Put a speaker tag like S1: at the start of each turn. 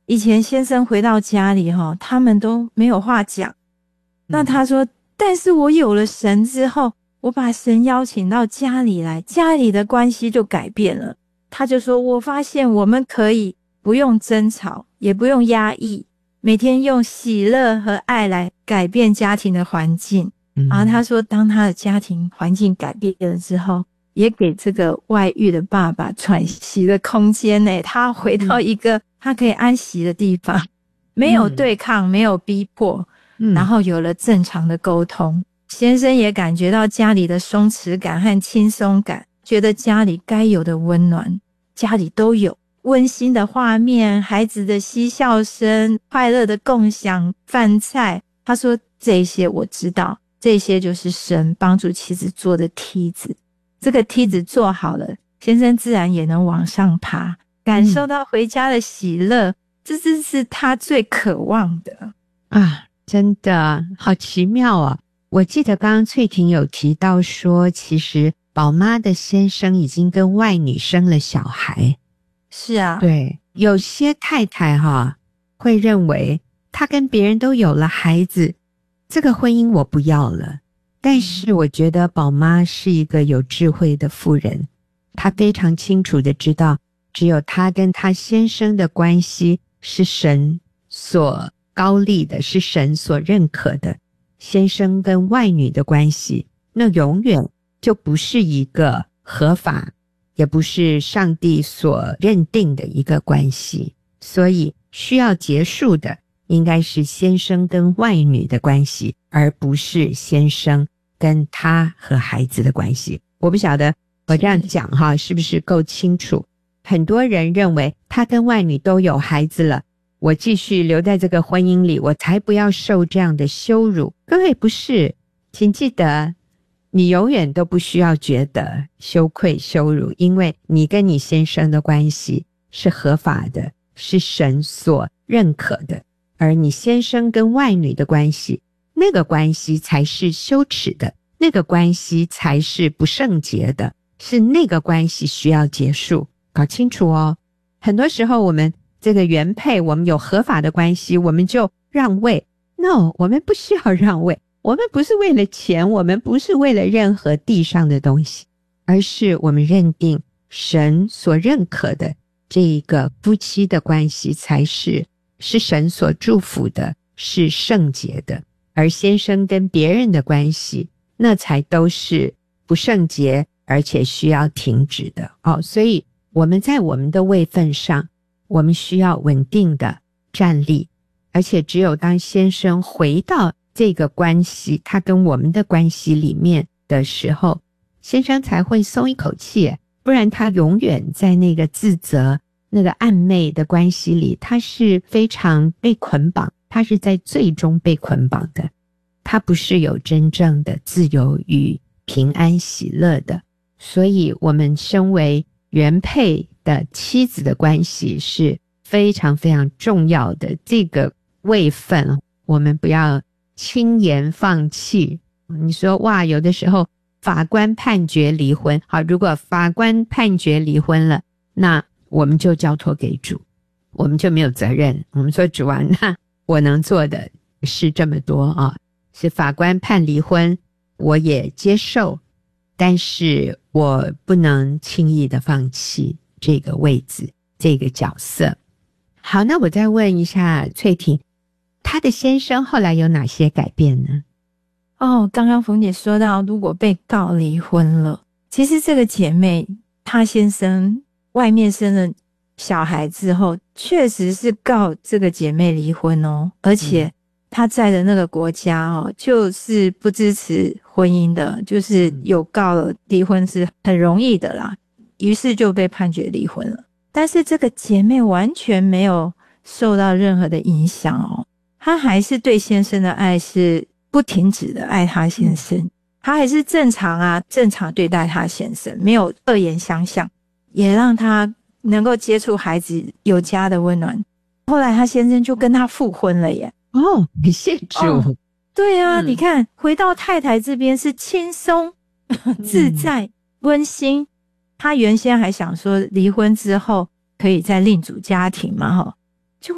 S1: 以前先生回到家里他们都没有话讲。那他说，但是我有了神之后，我把神邀请到家里来，家里的关系就改变了。他就说，我发现我们可以不用争吵，也不用压抑，每天用喜乐和爱来改变家庭的环境。然后他说，当他的家庭环境改变了之后，也给这个外遇的爸爸喘息的空间他回到一个他可以安息的地方，没有对抗，没有逼迫，然后有了正常的沟通。先生也感觉到家里的松弛感和轻松感，觉得家里该有的温暖，家里都有温馨的画面，孩子的嬉笑声，快乐的共享饭菜。他说，这些我知道，这些就是神帮助妻子做的梯子。这个梯子做好了，先生自然也能往上爬，感受到回家的喜乐，这是他最渴望的
S2: 啊！真的好奇妙啊！我记得刚刚翠婷有提到说，其实宝妈的先生已经跟外女生了小孩。
S1: 是啊，
S2: 对，有些太太会认为她跟别人都有了孩子，这个婚姻我不要了。但是我觉得宝妈是一个有智慧的妇人，她非常清楚的知道，只有她跟她先生的关系是神所高立的，是神所认可的。先生跟外女的关系，那永远就不是一个合法，也不是上帝所认定的一个关系。所以需要结束的应该是先生跟外女的关系，而不是先生跟他和孩子的关系。我不晓得我这样讲是不是够清楚。很多人认为他跟外女都有孩子了，我继续留在这个婚姻里，我才不要受这样的羞辱。各位，不是，请记得你永远都不需要觉得羞愧羞辱，因为你跟你先生的关系是合法的，是神所认可的。而你先生跟外女的关系，那个关系才是羞耻的，那个关系才是不圣洁的，是那个关系需要结束。搞清楚哦。很多时候我们这个原配，我们有合法的关系，我们就让位。 No， 我们不需要让位，我们不是为了钱，我们不是为了任何地上的东西，而是我们认定神所认可的这一个夫妻的关系才是神所祝福的，是圣洁的。而先生跟别人的关系，那才都是不圣洁，而且需要停止的所以我们在我们的位分上，我们需要稳定的站立，而且只有当先生回到这个关系，他跟我们的关系里面的时候，先生才会松一口气，不然他永远在那个自责、那个暧昧的关系里，他是非常被捆绑，他是在最终被捆绑的，他不是有真正的自由与平安喜乐的。所以我们身为原配的妻子的关系是非常非常重要的，这个位分我们不要轻言放弃。你说哇，有的时候法官判决离婚，好，如果法官判决离婚了，那我们就交托给主，我们就没有责任。我们说主啊，那我能做的是这么多是法官判离婚我也接受，但是我不能轻易的放弃这个位置，这个角色。好，那我再问一下翠婷，她的先生后来有哪些改变呢？
S1: 刚刚冯姐说到，如果被告离婚了，其实这个姐妹她先生外面生了小孩之后，确实是告这个姐妹离婚而且她在的那个国家就是不支持婚姻的，就是有告了离婚是很容易的啦，于是就被判决离婚了。但是这个姐妹完全没有受到任何的影响她还是对先生的爱是不停止的爱她先生，她还是正常对待她先生，没有恶言相向，也让她能够接触孩子，有家的温暖。后来她先生就跟她复婚了耶。
S2: 感谢主。
S1: 对啊，你看回到太太这边是轻松自在温馨。她原先还想说离婚之后可以再另组家庭嘛